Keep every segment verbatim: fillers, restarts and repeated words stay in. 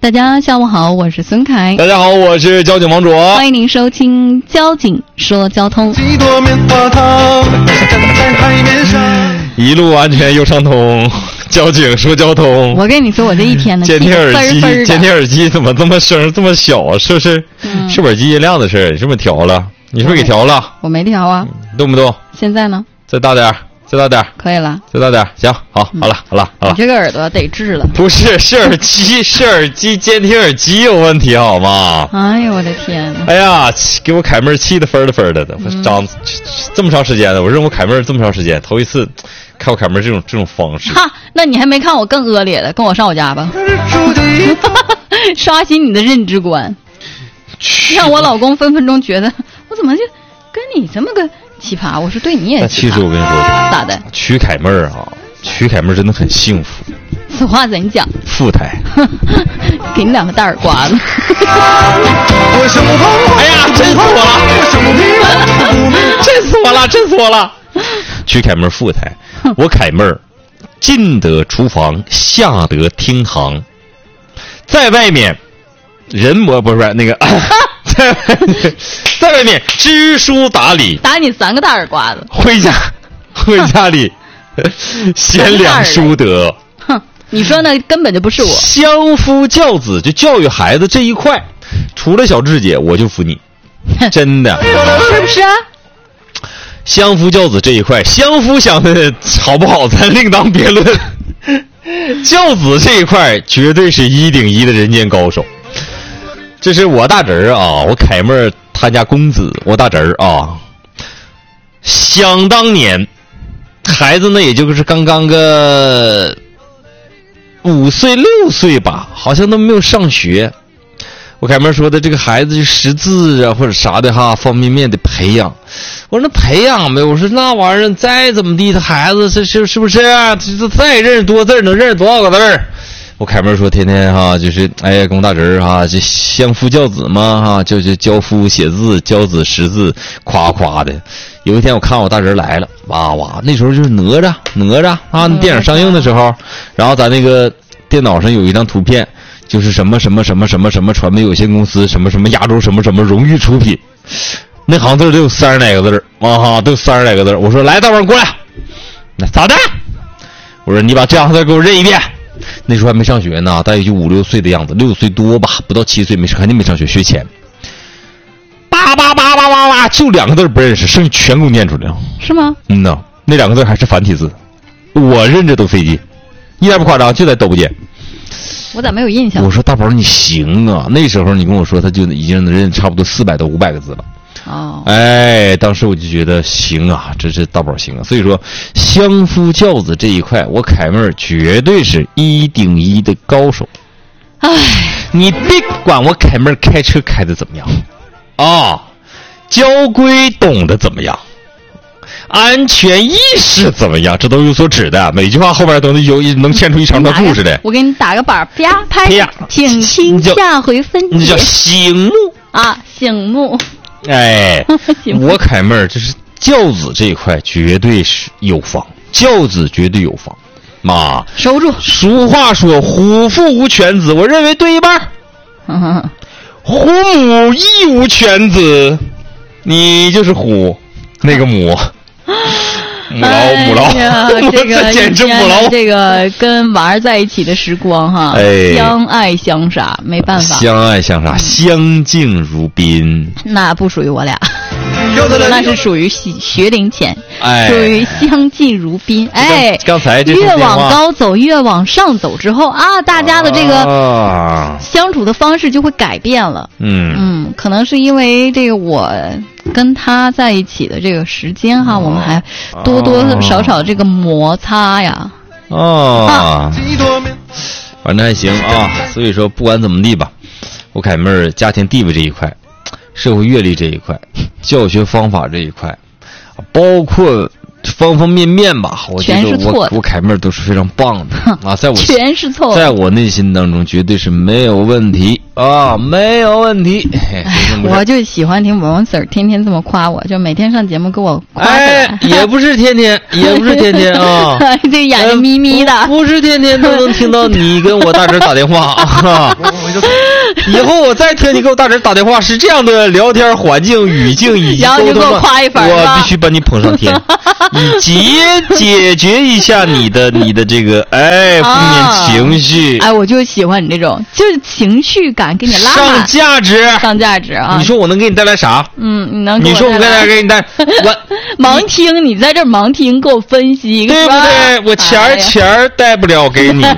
大家下午好，我是孙凯。 大家好，我是交警王卓。 欢迎您收听交警说交通。 几朵棉花糖站在海面上， 一路安全又畅通。交警说交通。 我跟你说，我这一天呢， 监听耳机， 分分监听耳机怎么这么声这么小？是不是？嗯、是不是耳机音量的事儿？你是不是调了？你是不是给调了？ 我没调啊。 动不动？ 现在呢？ 再大点儿。再大点， 可以了， 再大点，行，好，好了，好了，好了。 你这个耳朵得治了。 不是，是耳机，是耳机，监听耳机有问题，好吗？ 哎呦，我的天！ 哎呀，给我凯妹儿气得分的分的的，我长、嗯、这么长时间了，我认我凯妹儿这么长时间，头一次看我凯妹儿这种这种方式。 哈，那你还没看我更恶劣的，跟我上我家吧，刷新你的认知观，让我老公分分钟觉得我怎么就跟你这么个。奇葩，我说对你也奇葩。 其实我跟你说， 咋的？ 娶凯妹儿啊，娶凯妹儿真的很幸福。 此话怎讲？ 富态。 给你两个大耳刮子。 哎呀，震死我了！震死我了！震死我了！娶凯妹儿富态，我凯妹儿进得厨房，下得厅堂，在外面人模不是那个。在外面，在外面知书达理， 打你三个大耳刮子。 回家，回家里贤良淑德。 哼，你说那根本就不是我。 相夫教子，就教育孩子这一块，除了小智姐，我就服你，真的， 是不是啊？ 相夫教子这一块，相夫想的好不好，咱另当别论。教子这一块，绝对是一顶一的人间高手。这是我大侄儿啊，我凯妹儿他家公子，我大侄儿啊。想当年，孩子呢也就是刚刚个五岁六岁吧，好像都没有上学。我凯妹儿说的这个孩子就识字啊或者啥的哈，方方面面的培养。我说那培养呗，我说那玩意儿再怎么地，他孩子是是是不是啊？这再认识多字能认识多少个字儿？我凯妹说天天哈、啊、就是哎呀跟我大侄儿哈就相夫教子嘛哈、啊、就就教夫写字教子识字夸夸的。有一天我看我大侄儿来了，哇哇那时候就是哪吒哪吒啊，电影上映的时候，然后咱那个电脑上有一张图片，就是什么什么什么什么什么传媒有限公司什么什么亚洲什么什么荣誉出品，那行字都有三十来个字啊哈都有三十来个字。我说来大伙过来，那咋的？我说你把这行字给我认一遍。那时候还没上学呢，大概就五六岁的样子，六岁多吧，不到七岁没肯定没上学，学前。叭叭叭叭叭叭，就两个字不认识，剩下全给我念出来了。 是吗？ 嗯呐，那两个字还是繁体字，我认着都费劲，一点不夸张，就在抖肩。 我咋没有印象？ 我说大宝你行啊，那时候你跟我说他就已经能认差不多四百到五百个字了。 哦， 哎，当时我就觉得行啊，这是大宝行啊。所以说，相夫教子这一块，我凯妹儿绝对是一顶一的高手。 哎， 你别管我凯妹儿开车开的怎么样，啊，交规懂得怎么样，安全意识怎么样，这都有所指的。每句话后边都能有能牵出一长段故事的。 我给你打个板，啪拍，请听下回分解。 那叫醒目啊，醒目。 哎，我凯妹儿就是教子这一块绝对是有方，教子绝对有方，妈守住。 俗话说虎父无犬子，我认为对一半。 嗯、 虎母亦无犬子，你就是虎，那个母。母老母老， 哎、这个简直母老。 这个跟娃儿在一起的时光哈， 哎、 相爱相杀，没办法。 相爱相杀，相敬如宾。 那不属于我俩，那是属于学龄前， 哎、 属于相敬如宾。哎， 刚才这越往高走，越往上走之后啊，大家的这个相处的方式就会改变了。 嗯嗯，可能是因为这个我。跟他在一起的这个时间哈，我们还多多少少这个摩擦呀。 哦，啊、反正还行啊。所以说，不管怎么地吧，我凯妹儿家庭地位这一块，社会阅历这一块，教学方法这一块，包括方方面面吧，我觉得我我凯妹儿都是非常棒的啊，在我全是错， 在我内心当中绝对是没有问题。 啊，没有问题。 我就喜欢听王 Sir 天天这么夸我，就每天上节目给我夸的。 哎，也不是天天，也不是天天啊， 这眼睛眯眯的、 呃不，不是天天都能听到你跟我大侄打电话啊。以后我再听你给我大侄打电话是这样的聊天环境、语境以及沟通， 然后就给我夸一番， 我必须把你捧上天，以及解决一下你的你的这个哎负面情绪。 哎，我就喜欢你这种，就是情绪感给你拉满， 上价值， 上价值啊！ 你说我能给你带来啥？ 嗯，你能给我你说我带来给你带我盲听，你在这儿盲听给我分析， 对不对？我钱儿、哎、钱儿带不了给你。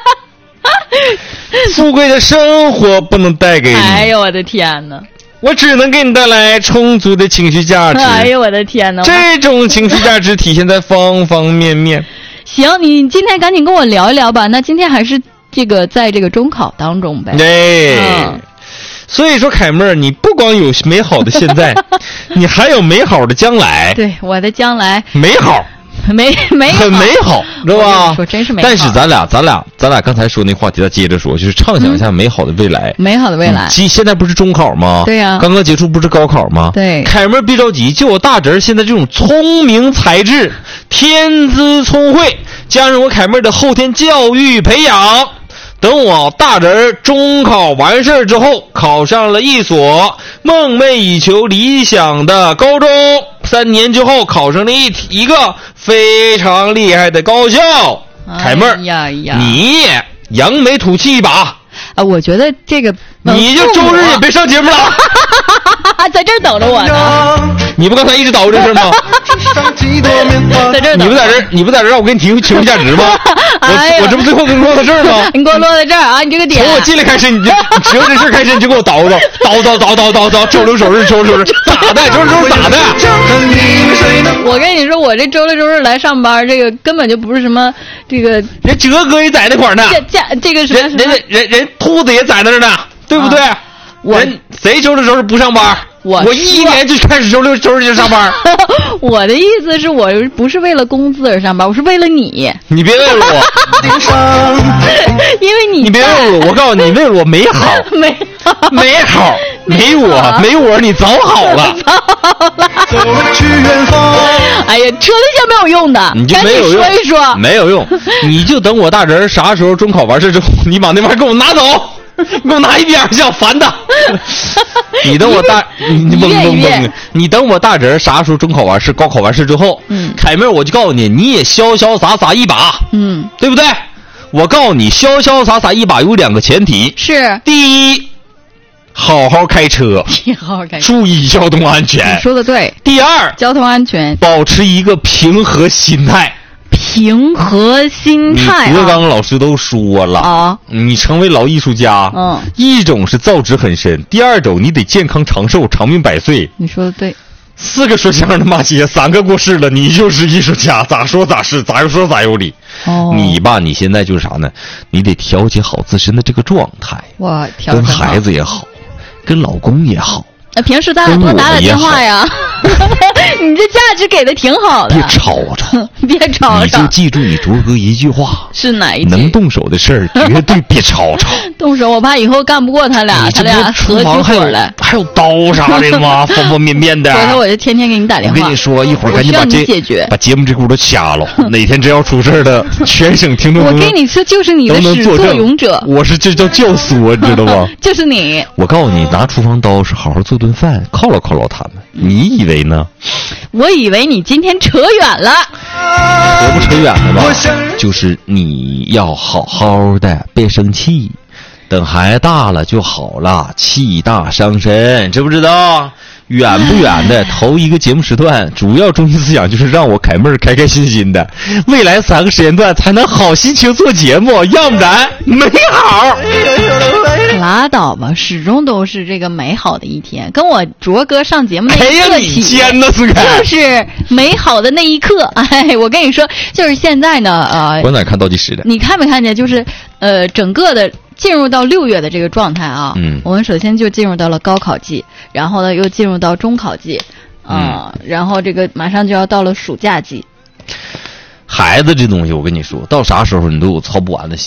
富贵的生活不能带给你。 哎呦我的天哪！ 我只能给你带来充足的情绪价值。 哎呦我的天哪！ 这种情绪价值体现在方方面面。 行，你今天赶紧跟我聊一聊吧。那今天还是这个在这个中考当中呗。 对。 嗯， 所以说，凯妹儿，你不光有美好的现在，你还有美好的将来。 对，我的将来美好。 没没很美好，知道吧？ 说真是美好。 但是咱俩，咱俩，咱俩刚才说那话题，再接着说，就是畅想一下美好的未来。 嗯、美好的未来。 其、嗯、现在不是中考吗？ 对呀、啊。 刚刚结束不是高考吗？ 对。 凯妹别着急，就我大侄现在这种聪明才智、天资聪慧，加上我凯妹的后天教育培养。等我大侄中考完事儿之后，考上了一所梦寐以求理想的高中，三年之后考上了一一个非常厉害的高校。 哎、 凯妹儿， 呀呀， 你也扬眉吐气一把啊！我觉得这个， 你就周日也别上节目了， 在这儿等着我呢。 你不刚才一直捣鼓这事吗？ 在这儿， 你不在这儿，你不在这儿让我给你提情绪价值吗？ 哎、 我我这不最后跟你落到这儿吗？ 你给我落在这儿啊！你这个点， 从我进来开始，你就只要这事开始，你就给我叨叨叨叨叨叨叨叨，周六周日周六周日咋的？周六周日咋的？ 我跟你说，我这周六周日来上班，这个根本就不是什么这个。 人哲哥也在那块儿呢， 这这这个什么人人人人兔子也在那儿呢，对不对？啊、人谁周六周日不上班？ 我我一年就开始周六周日就上班。 我的意思是我不是为了工资而上班，我是为了你。 你别问我， 因为你你别问我，我告诉你，为了我没好， 没好， 没好，没我，没我，你早好了。 早好了。哎呀，说那些没有用的， 你就没有用， 说一说没有用，你就等我大侄啥时候中考完事之后，你把那玩意儿给我拿走。你给我拿一边去，我烦他。你等我大，你嗡嗡嗡，你等我大侄啥时候中考完事、高考完事之后， 嗯， 凯妹我就告诉你，你也潇潇洒洒一把， 嗯， 对不对？我告诉你，潇潇洒洒一把有两个前提， 是第一，好好开车， 好好开车， 注意交通安全。 你说的对。 第二， 交通安全， 保持一个平和心态。 平和心态、啊， 你德纲老师都说了啊， 你成为老艺术家， 嗯， 一种是造诣很深，第二种你得健康长寿、长命百岁。 你说的对。 四个说相声的骂街，三个过世了，你就是艺术家，咋说咋是，咋说咋有理。 哦， 你吧，你现在就是啥呢？你得调节好自身的这个状态。 我调跟孩子也好，跟老公也好。 那平时咱俩多打打电话呀。你这价值给的挺好的。 别吵吵， 别吵吵。 你就记住你卓哥一句话： 是哪一句？ 能动手的事儿绝对别吵吵。 动手，我怕以后干不过他俩，他俩合起伙来。 还有刀啥的吗？方方面面的。 回头我就天天给你打电话。 我跟你说，一会儿赶紧把这解决， 把节目这轱辘掐了。哪天真要出事的，全省听众我跟你说，就是你的始作俑者。 我是这叫教唆，知道吗？ 就是你。 我告诉你，拿厨房刀是好好做顿饭，犒劳犒劳他们。你以为呢？ 我以为你今天扯远了。 扯不扯远了吧？就是你要好好的，别生气，等孩子大了就好了。气大伤身，知不知道？远不远的头一个节目时段，主要中心思想就是让我凯妹儿开开心心的，未来三个时间段才能好心情做节目，要不然没好。 拉倒吧，始终都是这个美好的一天，跟我卓哥上节目那一刻起，就是美好的那一刻。哎，我跟你说，就是现在呢，呃， 我哪看倒计时的？ 你看没看见？就是呃，整个的。进入到六月的这个状态啊， 嗯， 我们首先就进入到了高考季，然后呢又进入到中考季，啊、呃嗯，然后这个马上就要到了暑假季。 孩子这东西，我跟你说到啥时候你都有操不完的心。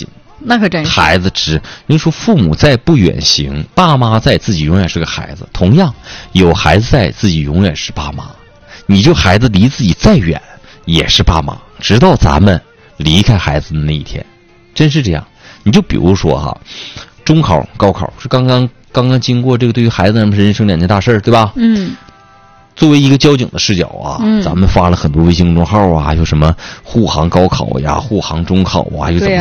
那可真是。 孩子知，人说父母在不远行，爸妈在自己永远是个孩子。同样，有孩子在自己永远是爸妈。你这孩子离自己再远，也是爸妈，直到咱们离开孩子的那一天，真是这样。你就比如说哈，中考、高考是刚刚刚刚经过这个对于孩子人生两件大事，对吧？ 嗯。 作为一个交警的视角啊， 嗯、 咱们发了很多微信公众号啊，有什么护航高考呀、护航中考啊，又怎么